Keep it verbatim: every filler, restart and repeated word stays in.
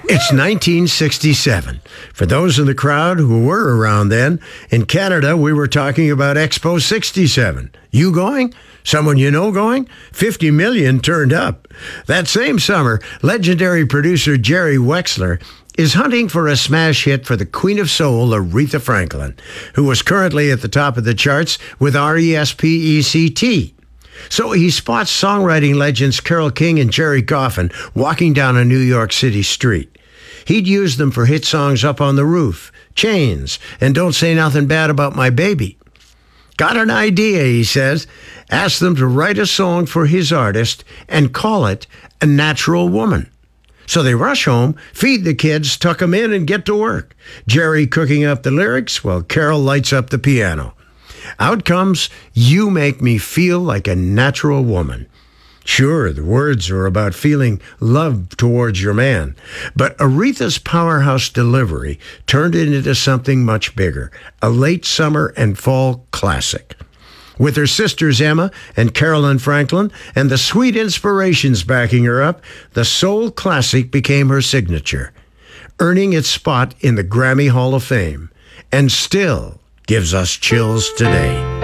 It's nineteen sixty-seven. For those in the crowd who were around then, in Canada, we were talking about Expo sixty-seven. You going? Someone you know going? fifty million turned up. That same summer, legendary producer Jerry Wexler is hunting for a smash hit for the Queen of Soul, Aretha Franklin, who was currently at the top of the charts with R E S P E C T. So he spots songwriting legends Carole King and Jerry Goffin walking down a New York City street. He'd use them for hit songs Up on the Roof, Chains, and Don't Say Nothing Bad About My Baby. Got an idea, he says. Asked them to write a song for his artist and call it A Natural Woman. So they rush home, feed the kids, tuck them in, and get to work. Jerry cooking up the lyrics while Carole lights up the piano. Out comes You Make Me Feel Like a Natural Woman. Sure, the words are about feeling love towards your man, but Aretha's powerhouse delivery turned it into something much bigger, a late summer and fall classic. With her sisters Emma and Carolyn Franklin and the sweet inspirations backing her up, the soul classic became her signature, earning its spot in the Grammy Hall of Fame, and still gives us chills today.